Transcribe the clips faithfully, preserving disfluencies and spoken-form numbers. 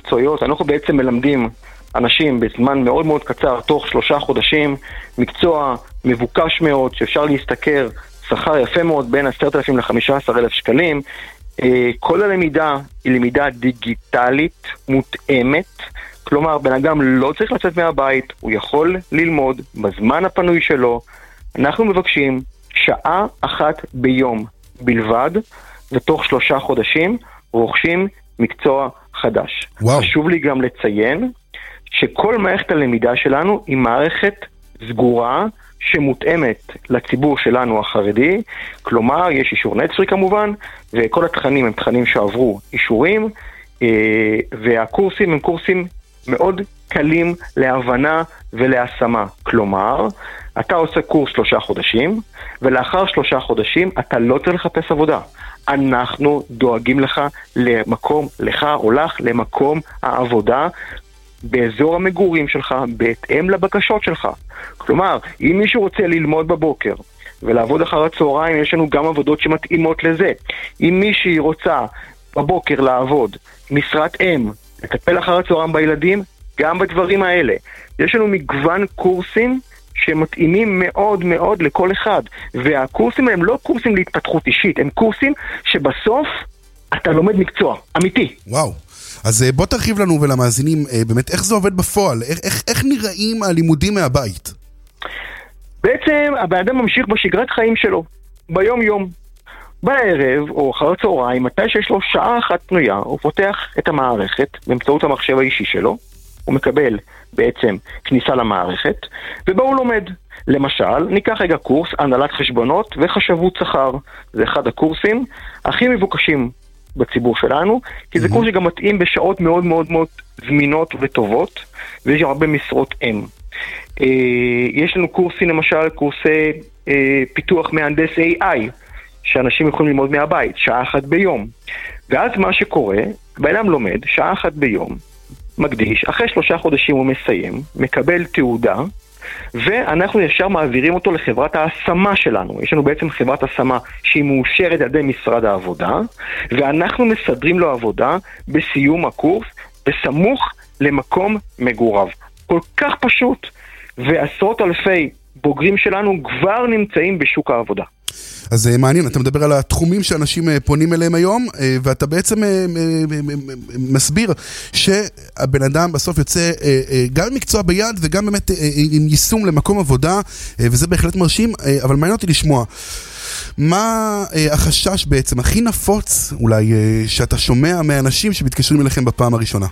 מקצועיות. אנחנו בעצם מלמדים אנשים בזמן מאוד מאוד קצר, תוך שלושה חודשים, מקצוע מבוקש מאוד, שאפשר להסתכר שכר יפה מאוד בין עשרת אלפים ל-חמישה עשר אלף שקלים. כל הלמידה היא למידה דיגיטלית מותאמת, כלומר בן אדם לא צריך לצאת מהבית, הוא יכול ללמוד בזמן הפנוי שלו. אנחנו מבקשים שעה אחת ביום בלבד, ותוך שלושה חודשים רוכשים מקצוע חדש. וואו. חשוב לי גם לציין שכל מערכת הלמידה שלנו היא מערכת סגורה שמותאמת לציבור שלנו החרדי, כלומר יש אישור נצרי כמובן, וכל התכנים הם תכנים שעברו אישורים, והקורסים הם קורסים מאוד קלים להבנה ולהשמה. כלומר, אתה עושה קורס שלושה חודשים, ולאחר שלושה חודשים אתה לא צריך לחפש עבודה. אנחנו דואגים לך למקום, לך או לך, למקום העבודה, באזור המגורים שלך, בהתאם לבקשות שלך. כלומר, אם מישהו רוצה ללמוד בבוקר ולעבוד אחר הצהריים, יש לנו גם עבודות שמתאימות לזה. אם מישהי רוצה בבוקר לעבוד משרת אם, לטפל אחר הצהריים בילדים, גם בדברים האלה. יש לנו מגוון קורסים שמתאימים מאוד מאוד לכל אחד. והקורסים הם לא קורסים להתפתחות אישית, הם קורסים שבסוף אתה לומד מקצוע אמיתי. וואו. אז בוא תרחיב לנו ולמאזינים באמת איך זה עובד בפועל, איך, איך, איך נראים הלימודים מהבית? בעצם הבן אדם ממשיך בשגרת חיים שלו, ביום יום. בערב או אחר הצהריים, מתי שיש לו שעה אחת פנויה, הוא פותח את המערכת באמצעות המחשב האישי שלו, הוא מקבל בעצם כניסה למערכת, ובו הוא לומד. למשל, ניקח רגע קורס הנהלת חשבונות וחשבות שכר. זה אחד הקורסים הכי מבוקשים בציבור שלנו, כי זה קורס שגם מתאים בשעות מאוד מאוד מאוד זמינות וטובות, ויש הרבה משרות אם. יש לנו קורסים, למשל, קורסי פיתוח מהנדס איי איי, שאנשים יכולים ללמוד מהבית, שעה אחת ביום. ואז מה שקורה, בעולם לומד, שעה אחת ביום, מקדיש, אחרי שלושה חודשים הוא מסיים, מקבל תעודה, ואנחנו ישר מעבירים אותו לחברת ההשמה שלנו. יש לנו בעצם חברת השמה שהיא מאושרת על ידי משרד העבודה, ואנחנו מסדרים לו עבודה בסיום הקורס, בסמוך למקום מגוריו. כל כך פשוט, ועשרות אלפי בוגרים שלנו כבר נמצאים בשוק העבודה. אז מעניין, אתה מדבר על התחומים שאנשים פונים אליהם היום, ואתה בעצם מסביר שהבן אדם בסוף יוצא גם מקצוע ביד וגם באמת עם יישום למקום עבודה, וזה בהחלט מרשים, אבל מעניין אותי לשמוע. מה החשש בעצם הכי נפוץ אולי שאתה שומע מאנשים שמתקשרים אליכם בפעם הראשונה?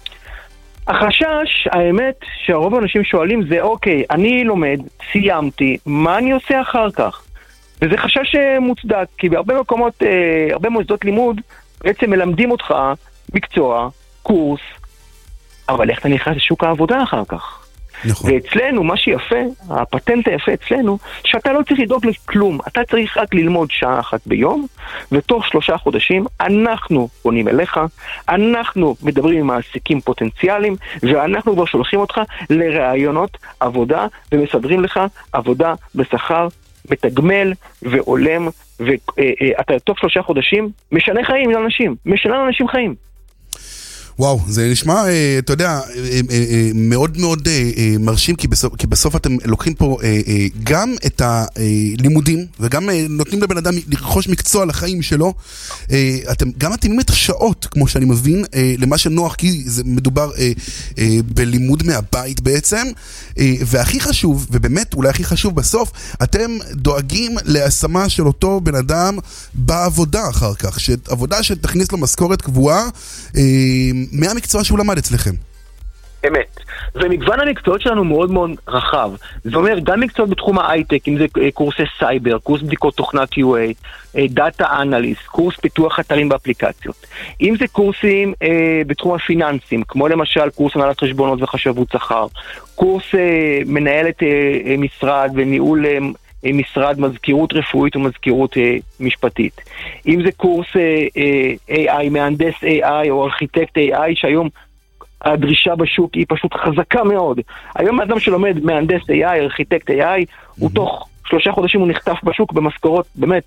החשש, האמת, שהרוב האנשים שואלים זה, אוקיי, אני לומד, סיימתי, מה אני עושה אחר כך? וזה חשש מוצדק, כי בהרבה מקומות, הרבה מוסדות לימוד, בעצם מלמדים אותך מקצוע, קורס, אבל איך אתה נכנס לשוק העבודה אחר כך? נכון. ואצלנו, מה שיפה, הפטנט היפה אצלנו, שאתה לא צריך לדאוג לכלום, אתה צריך רק ללמוד שעה אחת ביום, ותוך שלושה חודשים אנחנו פונים אליך, אנחנו מדברים עם מעסיקים פוטנציאליים, ואנחנו כבר שולחים אותך לראיונות עבודה, ומסדרים לך עבודה בשכר מתגמל ועולם, ואתה תוך שלושה חודשים משנה חיים לאנשים, משנה לאנשים חיים. וואו, זה נשמע, אתה יודע, מאוד מאוד מרשים, כי בסוף, כי בסוף אתם לוקחים פה גם את הלימודים, וגם נותנים לבן אדם לרכוש מקצוע לחיים שלו. אתם גם מתאימים את השעות, כמו שאני מבין, למה שנוח, כי זה מדובר בלימוד מהבית בעצם. והכי חשוב, ובאמת אולי הכי חשוב בסוף, אתם דואגים להשמה של אותו בן אדם בעבודה אחר כך, שעבודה שתכניס לו משכורת קבועה, מהמקצוע שהוא למד אצלכם. אמת. ומגוון המקצועות שלנו מאוד מאוד רחב. זה אומר גם מקצועות בתחום ההייטק, אם זה קורסי סייבר, קורס בדיקות תוכנה קיו איי, דאטה אנליסט, קורס פיתוח אתרים באפליקציות. אם זה קורסים אה, בתחום הפיננסים, כמו למשל קורס הנהלת חשבונות וחשבות שכר, קורס אה, מנהלת אה, משרד וניהול אה, משרד מזכירות רפואית ומזכירות אה, משפטית. אם זה קורס אה, אה, איי איי, מהנדס איי איי או ארכיטקט איי איי, שהיום הדרישה בשוק היא פשוט חזקה מאוד. היום האדם שלומד מהנדס איי איי, ארכיטקט איי איי, mm-hmm. הוא תוך שלושה חודשים הוא נחטף בשוק במשכורות באמת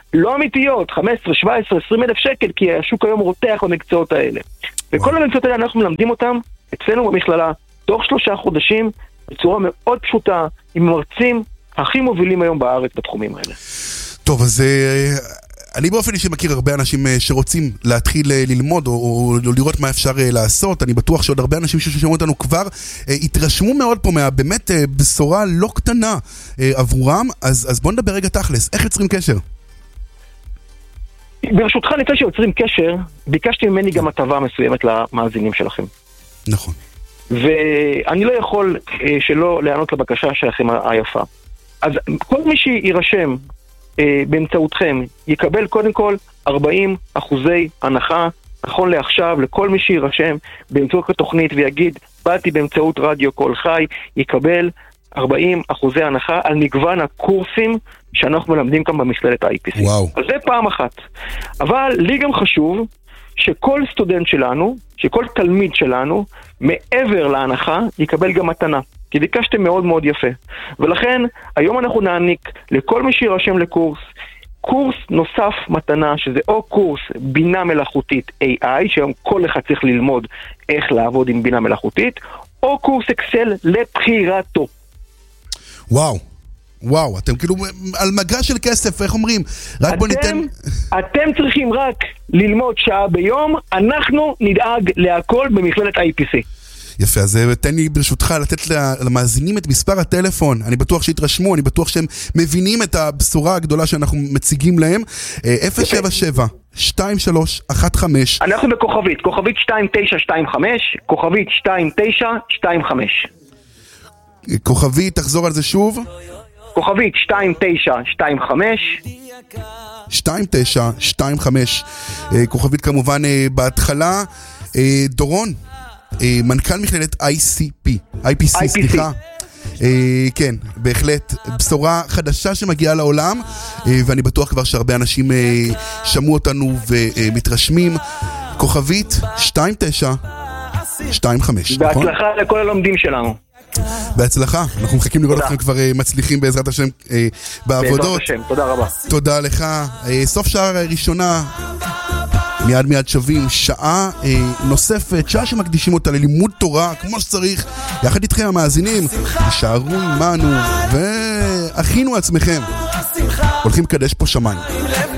לא אמיתיות, חמש עשרה, שבע עשרה, עשרים אלף שקל, כי השוק היום רותח במקצועות האלה. וכל המקצועות האלה אנחנו מלמדים אותם אצלנו במכללה, תוך שלושה חודשים, בצורה מאוד פשוטה, עם מרצים הכי מובילים היום בארץ בתחומים האלה. טוב, אז אני באופן אישי מכיר הרבה אנשים שרוצים להתחיל ללמוד או, או לראות מה אפשר לעשות. אני בטוח שעוד הרבה אנשים ששומעים אותנו כבר התרשמו מאוד פה מהבאמת בשורה לא קטנה עבורם. אז, אז בוא נדבר רגע תכלס, איך יוצרים קשר? ברשותך, לפני שיוצרים קשר, ביקשתי ממני גם הטבה מסוימת למאזינים שלכם. נכון. ואני לא יכול שלא לענות לבקשה שלכם היפה. אז כל מי שירשם באמצעותכם יקבל קודם כל ארבעים אחוזי הנחה, נכון לעכשיו, לכל מי שירשם באמצעות התוכנית ויגיד, באתי באמצעות רדיו קול חי, יקבל ארבעים אחוזי הנחה על מגוון הקורסים שאנחנו מלמדים כאן במכללת ה-איי פי סי. וואו. אז זה פעם אחת. אבל לי גם חשוב שכל סטודנט שלנו, שכל תלמיד שלנו, מעבר להנחה, יקבל גם מתנה. כי ביקשתם מאוד מאוד יפה. ולכן, היום אנחנו נעניק לכל מי שירשם לקורס, קורס נוסף מתנה, שזה או קורס בינה מלאכותית איי איי, שהיום כל אחד צריך ללמוד איך לעבוד עם בינה מלאכותית, או קורס אקסל לבחירתו. וואו. וואו, אתם כאילו על מגע של כסף, איך אומרים? רק אתם, בוא ניתן... אתם צריכים רק ללמוד שעה ביום, אנחנו נדאג להכל במכללת ה-איי פי סי. יפה, אז תן לי ברשותך לתת למאזינים את מספר הטלפון. אני בטוח שהתרשמו, אני בטוח שהם מבינים את הבשורה הגדולה שאנחנו מציגים להם. אפס שבע שבע שתיים שלוש אחת חמש. אנחנו בכוכבית, כוכבית שתיים תשע שתיים חמש, כוכבית שתיים תשע שתיים חמש. כוכבית, תחזור על זה שוב. כוכבית שתיים תשע שתיים חמש. שתיים תשע שתיים חמש. כוכבית כמובן בהתחלה. דורון, מנכ"ל מכללת איי סי פי, איי פי סי, סליחה. כן, בהחלט בשורה חדשה שמגיעה לעולם, ואני בטוח כבר שהרבה אנשים שמעו אותנו ומתרשמים. כוכבית שתיים תשע שתיים חמש. בהצלחה לכל הלומדים שלנו. בהצלחה, אנחנו מחכים לראות אתכם כבר מצליחים בעזרת השם בעבודות. בעזרת השם, תודה רבה. תודה לך. סוף שעה ראשונה, מיד מיד שווים, שעה אה, נוספת, שעה שמקדישים אותה ללימוד תורה כמו שצריך, יחד איתכם המאזינים, תישארו עמנו והכינו עצמכם, הולכים לקדש פה שמיים.